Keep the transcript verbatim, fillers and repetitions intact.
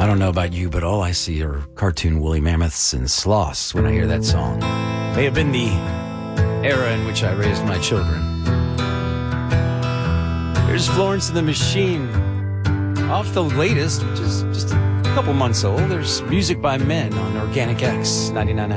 I don't know about you, but all I see are cartoon woolly mammoths and sloths when I hear that song. May have been the era in which I raised my children. Here's Florence and the Machine. Off the latest, which is just a couple months old, there's Music by Men on Organic X ninety-nine.